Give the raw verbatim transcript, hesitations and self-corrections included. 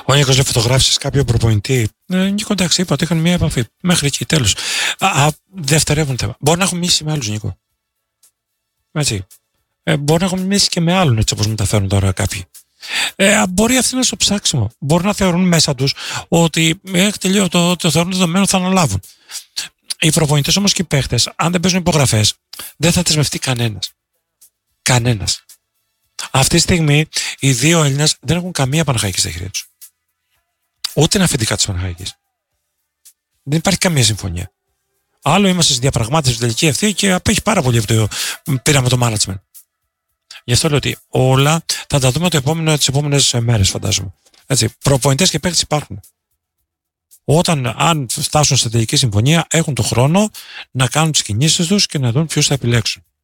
Ο Νίκος λέει: φωτογράφησες κάποιο προπονητή? Ε, Νίκο, εντάξει, είπα ότι είχαν μια επαφή. Μέχρι εκεί, τέλος. Α, α, δευτερεύουν θέμα. Μπορεί να έχουν μιλήσει με άλλους, Νίκο. Έτσι. Ε, μπορεί να έχουν μιλήσει και με άλλον, έτσι όπως μεταφέρουν τώρα κάποιοι. Ε, μπορεί αυτή να είναι στο ψάξιμο. Μπορεί να θεωρούν μέσα τους ότι έχει τελείω το, το θεωρούν δεδομένο, θα αναλάβουν. Οι προπονητές όμως και οι παίχτες, αν δεν παίζουν υπογραφές, δεν θα δεσμευτεί κανένας. Κανένας. Αυτή τη στιγμή οι δύο Έλληνες δεν έχουν καμία Παναχαϊκή στα χέρια τους. Ούτε ένα αφεντικά της Παναχαϊκής. Δεν υπάρχει καμία συμφωνία. Άλλο είμαστε στη διαπραγμάτευση στην τελική ευθεία και απέχει πάρα πολύ αυτό. Πήραμε το management. Γι' αυτό λέω ότι όλα θα τα δούμε το επόμενο, τις επόμενες μέρες, φαντάζομαι. Έτσι, προπονητές και παίκτες υπάρχουν. Όταν, αν φτάσουν στην τελική συμφωνία, έχουν το χρόνο να κάνουν τις κινήσεις τους και να δουν ποιους θα επιλέξουν.